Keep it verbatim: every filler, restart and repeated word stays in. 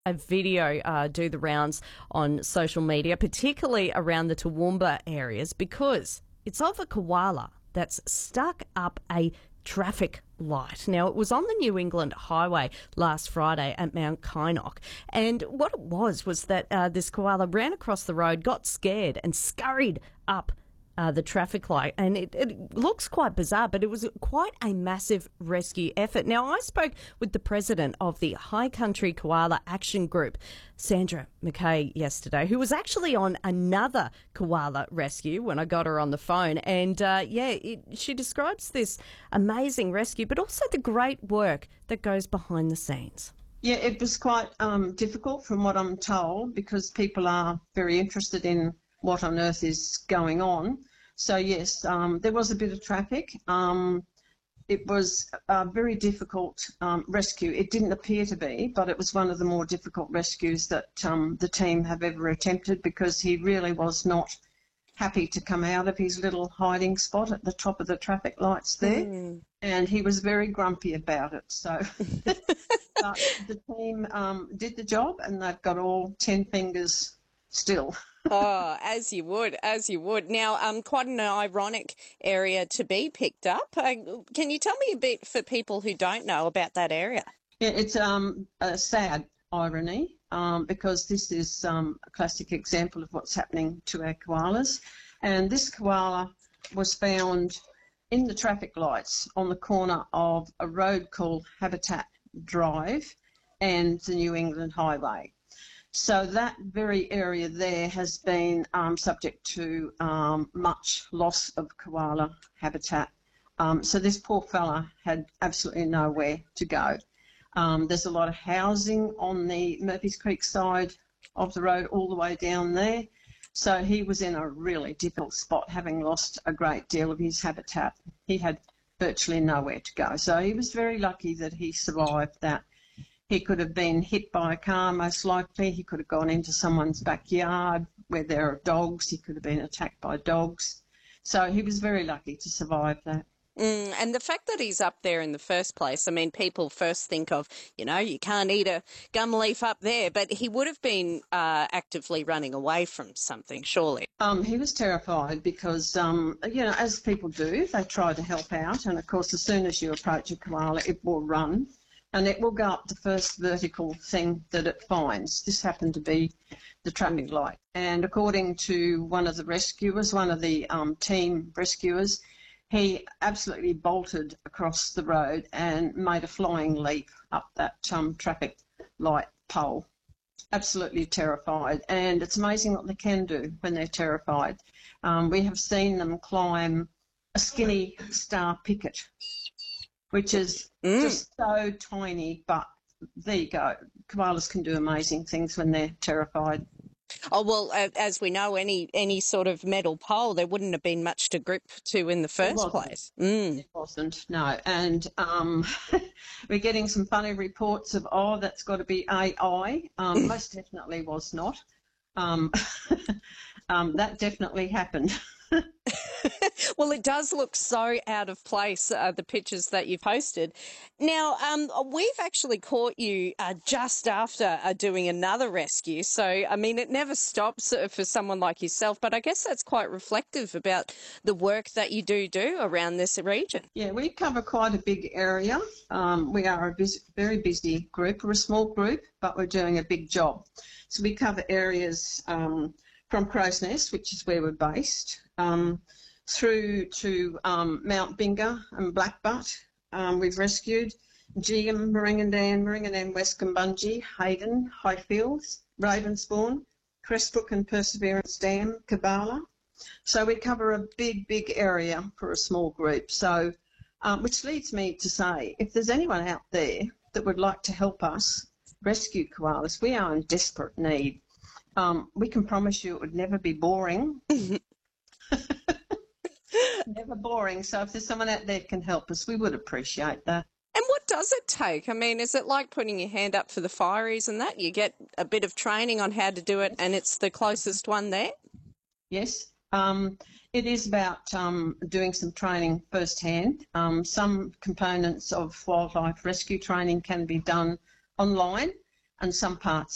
a video uh, do the rounds on social media, particularly around the Toowoomba areas, because it's of a koala that's stuck up a traffic light. Now, it was on the New England Highway last Friday at Mount Kynoch, and what it was was that uh, this koala ran across the road, got scared and scurried up Uh, the traffic light, and it, it looks quite bizarre, but it was quite a massive rescue effort. Now, I spoke with the president of the High Country Koala Action Group, Sandra McKay, yesterday, who was actually on another koala rescue when I got her on the phone, and uh, yeah, it, she describes this amazing rescue, but also the great work that goes behind the scenes. Yeah, it was quite um, difficult from what I'm told, because people are very interested in what on earth is going on. So yes, um, there was a bit of traffic. Um, it was a very difficult um, rescue. It didn't appear to be, but it was one of the more difficult rescues that um, the team have ever attempted, because he really was not happy to come out of his little hiding spot at the top of the traffic lights there. Mm. And he was very grumpy about it. So but the team um, did the job, and they've got all ten fingers still. Oh, as you would, as you would. Now, um, quite an ironic area to be picked up. Uh, can you tell me a bit, for people who don't know, about that area? Yeah, it's um, a sad irony, um, because this is um, a classic example of what's happening to our koalas. And this koala was found in the traffic lights on the corner of a road called Habitat Drive and the New England Highway. So that very area there has been um, subject to um, much loss of koala habitat. Um, so this poor fella had absolutely nowhere to go. Um, there's a lot of housing on the Murphys Creek side of the road all the way down there. So he was in a really difficult spot, having lost a great deal of his habitat. He had virtually nowhere to go. So he was very lucky that he survived that. He could have been hit by a car, most likely. He could have gone into someone's backyard where there are dogs. He could have been attacked by dogs. So he was very lucky to survive that. Mm, and the fact that he's up there in the first place, I mean, people first think of, you know, you can't eat a gum leaf up there, but he would have been uh, actively running away from something, surely. Um, he was terrified because, um, you know, as people do, they try to help out. And, of course, as soon as you approach a koala, it will run. And it will go up the first vertical thing that it finds. This happened to be the traffic light. And according to one of the rescuers, one of the um, team rescuers, he absolutely bolted across the road and made a flying leap up that um, traffic light pole. Absolutely terrified. And it's amazing what they can do when they're terrified. Um, we have seen them climb a skinny star picket, which is mm. just so tiny, but there you go. Koalas can do amazing things when they're terrified. Oh, well, uh, as we know, any any sort of metal pole, there wouldn't have been much to grip to in the first place. Mm. It wasn't, no. And um, we're getting some funny reports of, oh, that's got to be A I. Um, most definitely was not. Um, um, that definitely happened. Well, it does look so out of place, uh, the pictures that you've posted. Now, um, we've actually caught you uh, just after uh, doing another rescue. So, I mean, it never stops uh, for someone like yourself, but I guess that's quite reflective about the work that you do do around this region. Yeah, we cover quite a big area. Um, we are a busy, very busy group. We're a small group, but we're doing a big job. So we cover areas um, from Crow's Nest, which is where we're based, um, through to um, Mount Binga and Blackbutt. Um, we've rescued Geum, Maringandan, Maringandan, West Gumbunji, Hayden, Highfields, Ravensbourne, Crestbrook and Perseverance Dam, Kabala. So we cover a big, big area for a small group. So, um, which leads me to say, if there's anyone out there that would like to help us rescue koalas, we are in desperate need. Um, we can promise you it would never be boring. Never boring. So if there's someone out there that can help us, we would appreciate that. And what does it take? I mean, is it like putting your hand up for the fireys and that? You get a bit of training on how to do it and it's the closest one there? Yes. Um, it is about um, doing some training firsthand. Um, some components of wildlife rescue training can be done online and some parts